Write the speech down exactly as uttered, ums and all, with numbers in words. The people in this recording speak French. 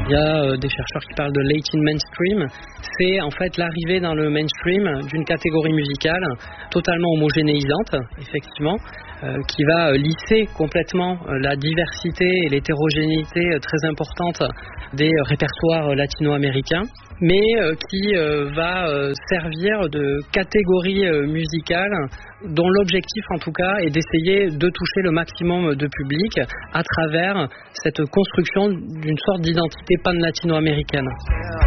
Il y a euh, des chercheurs qui parlent de Latin mainstream. C'est en fait l'arrivée dans le mainstream d'une catégorie musicale totalement homogénéisante, effectivement, euh, qui va euh, lisser complètement euh, la diversité et l'hétérogénéité euh, très importante des euh, répertoires euh, latino-américains, mais euh, qui euh, va euh, servir de catégorie euh, musicale dont l'objectif en tout cas est d'essayer de toucher le maximum de public à travers cette construction d'une sorte d'identité pan-latino-américaine.